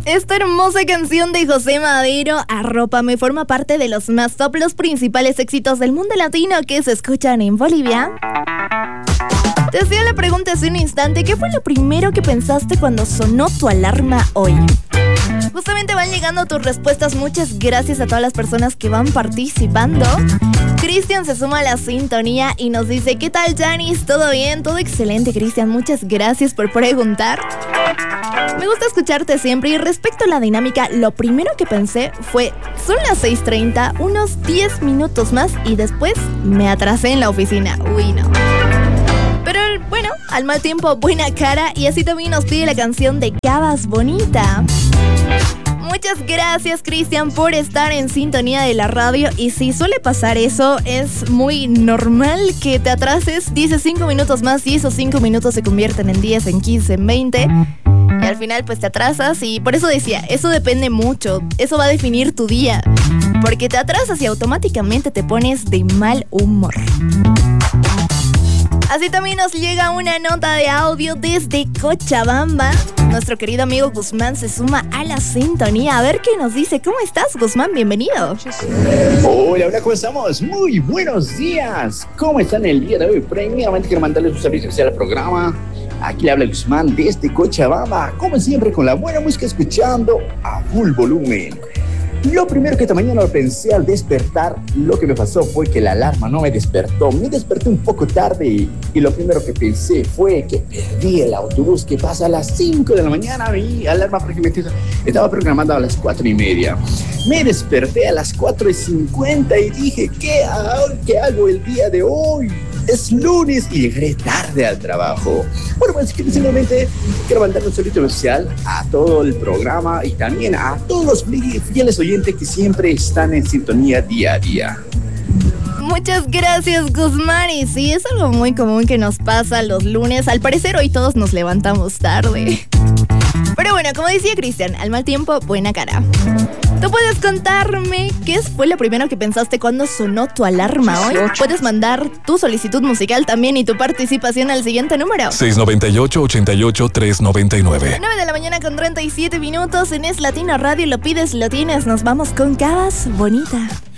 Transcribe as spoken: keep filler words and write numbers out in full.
Esta hermosa canción de José Madero, Arrópame, forma parte de los más top, los principales éxitos del mundo latino que se escuchan en Bolivia. Te hacía la pregunta hace un instante, ¿qué fue lo primero que pensaste cuando sonó tu alarma hoy? Justamente van llegando tus respuestas, muchas gracias a todas las personas que van participando. Cristian se suma a la sintonía y nos dice, ¿qué tal, Janis? ¿Todo bien? Todo excelente, Cristian, muchas gracias por preguntar. Me gusta escucharte siempre y respecto a la dinámica, lo primero que pensé fue, son las seis treinta, unos diez minutos más y después me atrasé en la oficina. Uy, no. Pero bueno, al mal tiempo, buena cara, y así también nos pide la canción de Cabas Bonita. Muchas gracias, Cristian, por estar en sintonía de la radio. Y si suele pasar eso, es muy normal que te atrases, dices cinco minutos más y esos cinco minutos se convierten en diez, en quince, en veinte. Y al final pues te atrasas y por eso decía, eso depende mucho, eso va a definir tu día. Porque te atrasas y automáticamente te pones de mal humor. Así también nos llega una nota de audio desde Cochabamba. Nuestro querido amigo Guzmán se suma a la sintonía. A ver qué nos dice. ¿Cómo estás, Guzmán? Bienvenido. Hola, hola, ¿cómo estamos? Muy buenos días. ¿Cómo están el día de hoy? Primeramente quiero mandarles un saludo especial al programa. Aquí le habla Guzmán desde Cochabamba. Como siempre, con la buena música, escuchando a full volumen. Lo primero que esta mañana pensé al despertar, lo que me pasó fue que la alarma no me despertó. Me desperté un poco tarde y, y lo primero que pensé fue que perdí el autobús que pasa a las cinco de la mañana. Mi alarma prácticamente estaba programada a las cuatro y media. Me desperté a las cuatro y cincuenta y dije, ¿qué hago, ¿qué hago el día de hoy? Es lunes y llegaré tarde al trabajo. Bueno, pues simplemente quiero mandar un saludo especial a todo el programa y también a todos los fieles oyentes que siempre están en sintonía día a día. Muchas gracias, Guzmán. Y sí, es algo muy común que nos pasa los lunes. Al parecer hoy todos nos levantamos tarde. Pero bueno, como decía Cristian, al mal tiempo, buena cara. ¿Tú puedes contarme qué fue lo primero que pensaste cuando sonó tu alarma hoy? Puedes mandar tu solicitud musical también y tu participación al siguiente número. seis noventa y ocho, ochenta y ocho, trescientos noventa y nueve. nueve de la mañana con treinta y siete minutos en Es Latino Radio. Lo pides, lo tienes. Nos vamos con Cabas Bonita.